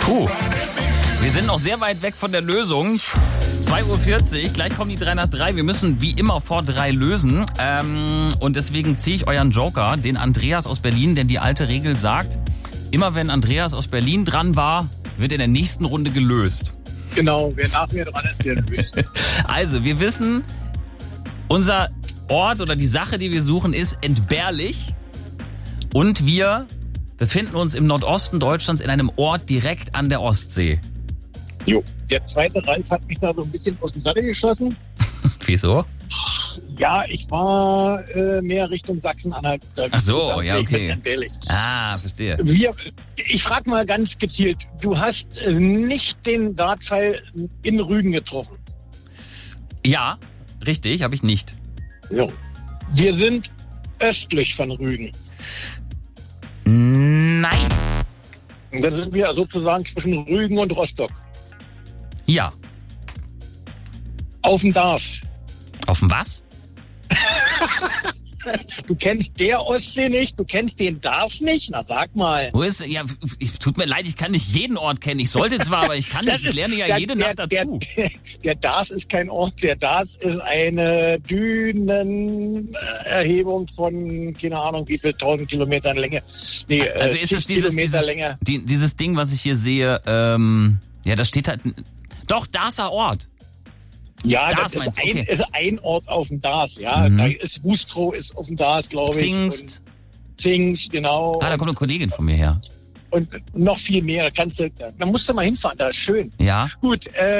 Puh, wir sind noch sehr weit weg von der Lösung. 2:40 Uhr, gleich kommen die 3 nach 3. Wir müssen wie immer vor 3 lösen. Und deswegen ziehe ich euren Joker, den Andreas aus Berlin, denn die alte Regel sagt, immer wenn Andreas aus Berlin dran war, wird in der nächsten Runde gelöst. Genau, wer nach mir dran ist, der löst. Also, wir wissen, unser Ort oder die Sache, die wir suchen, ist entbehrlich. Und wir befinden uns im Nordosten Deutschlands in einem Ort direkt an der Ostsee. Jo, der zweite Ralf hat mich da so ein bisschen aus dem Sattel geschossen. Wieso? Ja, ich war mehr Richtung Sachsen-Anhalt. Ach so, ja, okay. Entbehrlich. Ah, verstehe. Ich frage mal ganz gezielt, du hast nicht den Dartpfeil in Rügen getroffen. Ja, richtig, habe ich nicht. Jo. Wir sind östlich von Rügen. Nein. Und dann sind wir sozusagen zwischen Rügen und Rostock. Ja. Auf dem Dars. Auf dem was? Du kennst der Ostsee nicht, du kennst den Dars nicht? Na, sag mal. Wo ist, ja, tut mir leid, ich kann nicht jeden Ort kennen. Ich sollte zwar, aber ich kann nicht. Ich lerne ja jede Nacht dazu. Der Dars ist kein Ort, der Dars ist eine Dünenerhebung von, keine Ahnung, wie viel 1000 Kilometern Länge. Nee, also ist es dieses Ding, was ich hier sehe, ja, da steht halt, doch, Darser Ort. Ja, Dars das ist, okay. Ist ein Ort auf dem Dars, ja. Da ist Bustrow ist auf dem Dars, glaube ich. Zingst. Zingst, genau. Ah, da kommt eine Kollegin von mir her. Und noch viel mehr. Da musst du mal hinfahren, da ist schön. Ja. Gut,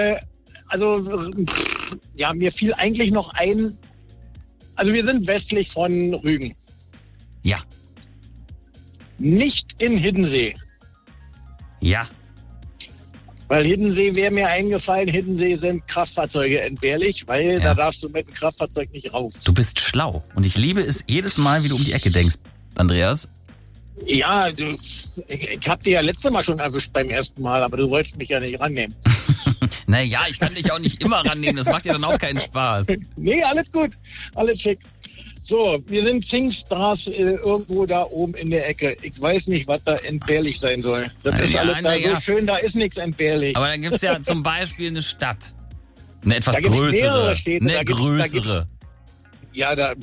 ja, mir fiel eigentlich noch ein, also wir sind westlich von Rügen. Ja. Nicht in Hiddensee. Ja. Weil Hiddensee wäre mir eingefallen, Hiddensee sind Kraftfahrzeuge entbehrlich, weil da darfst du mit dem Kraftfahrzeug nicht rauf. Du bist schlau und ich liebe es jedes Mal, wie du um die Ecke denkst, Andreas. Ja, ich hab dir ja letztes Mal schon erwischt beim ersten Mal, aber du wolltest mich ja nicht rannehmen. Naja, ich kann dich auch nicht immer rannehmen, das macht ja dann auch keinen Spaß. Nee, alles gut, alles schick. So, wir sind Zingstras irgendwo da oben in der Ecke. Ich weiß nicht, was da entbehrlich sein soll. Das ist alles da so schön, da ist nichts entbehrlich. Aber dann gibt's ja zum Beispiel eine Stadt. Eine etwas da gibt's größere. mehrere Städte. Eine größere. Ja, da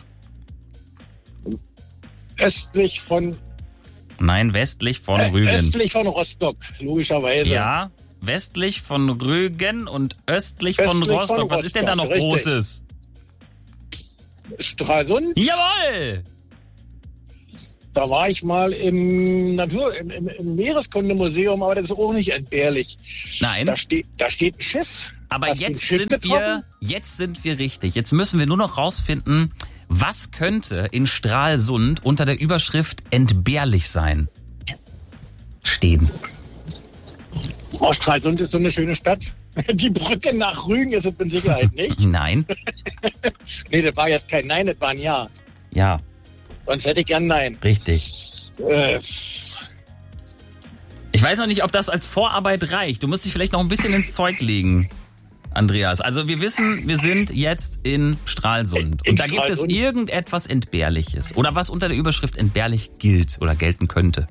östlich von... Nein, westlich von Rügen. Östlich von Rostock, logischerweise. Ja, westlich von Rügen und östlich von Rostock. Was ist denn da noch richtig. Großes? Stralsund. Jawohl! Da war ich mal im Meereskundemuseum, aber das ist auch nicht entbehrlich. Nein. Da steht ein Schiff. Aber jetzt sind wir richtig. Jetzt müssen wir nur noch rausfinden, was könnte in Stralsund unter der Überschrift entbehrlich sein? Stehen. Oh, Stralsund ist so eine schöne Stadt. Die Brücke nach Rügen ist es mit Sicherheit nicht. Nein. Nee, das war jetzt kein Nein, das war ein Ja. Ja. Sonst hätte ich gern Nein. Richtig. Ich weiß noch nicht, ob das als Vorarbeit reicht. Du musst dich vielleicht noch ein bisschen ins Zeug legen, Andreas. Also wir wissen, wir sind jetzt in Stralsund. Und da gibt es irgendetwas Entbehrliches. Oder was unter der Überschrift entbehrlich gilt oder gelten könnte.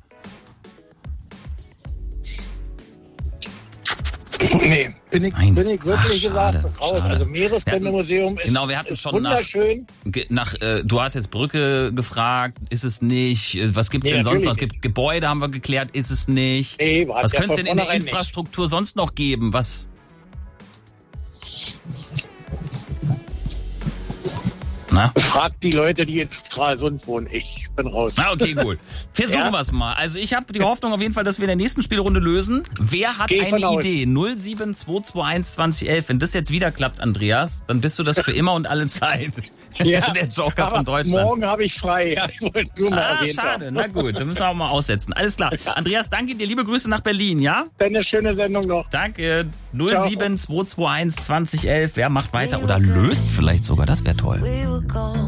Nee, bin ich wirklich gesagt raus. Schade. Also Meereskundemuseum ist, genau, wir hatten schon wunderschön. Du hast jetzt Brücke gefragt, ist es nicht? Was gibt's denn sonst noch? Es gibt Gebäude, haben wir geklärt, ist es nicht? Nee, was könnte es denn in der Infrastruktur sonst noch geben? Was? Na? Fragt die Leute, die in Stralsund wohnen. Ich bin raus. Na, okay, gut. Versuchen wir es mal. Also ich habe die Hoffnung auf jeden Fall, dass wir in der nächsten Spielrunde lösen. Wer hat eine Idee? 07221 2011. Wenn das jetzt wieder klappt, Andreas, dann bist du das für immer und alle Zeit. Ja, der Joker von Deutschland. Morgen habe ich frei. Ja, ich wollte nur mal erwähnt schade. haben. Na gut, dann müssen wir auch mal aussetzen. Alles klar. Andreas, danke dir. Liebe Grüße nach Berlin, ja? Eine schöne Sendung noch. Danke. 07221 2011. Wer macht weiter oder löst vielleicht sogar? Das wäre toll.